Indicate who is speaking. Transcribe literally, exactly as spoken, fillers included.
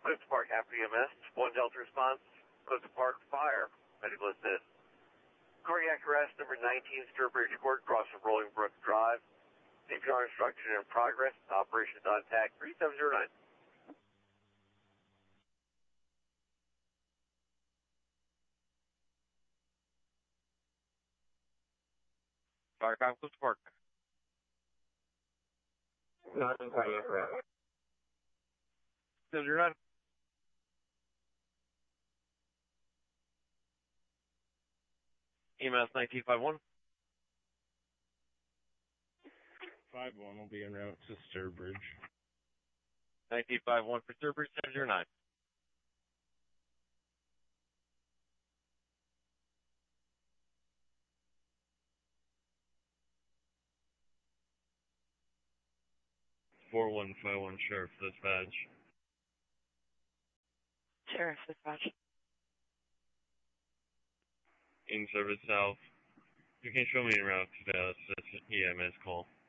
Speaker 1: Clifton Park, half E M S, one Delta response, Clifton Park Fire, medical assist. Cardiac arrest, number nineteen, Sturbridge Court, across from Rolling Brook Drive. C P R instruction in progress, operations on tag three seven zero nine. Firecraft, Clifton Park.
Speaker 2: Nothing cardiac arrest.
Speaker 1: seven zero nine. E M S nineteen five one.
Speaker 3: five one will be en route to Sturbridge.
Speaker 1: nineteen five one for Sturbridge, seven zero nine.
Speaker 3: four one five one Sheriff Dispatch.
Speaker 4: Sheriff Dispatch.
Speaker 3: In service south. You can show me en route to the E M S call.